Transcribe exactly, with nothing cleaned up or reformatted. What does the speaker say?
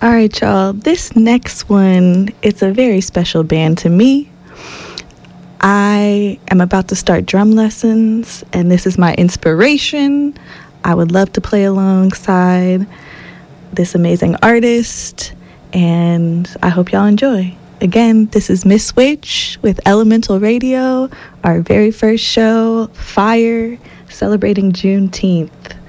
All right, y'all. This next one, it's a very special band to me. I am about to start drum lessons, and this is my inspiration. I would love to play alongside this amazing artist, and I hope y'all enjoy. Again, this is Miss Witch with Elemental Radio, our very first show, Fire, celebrating Juneteenth.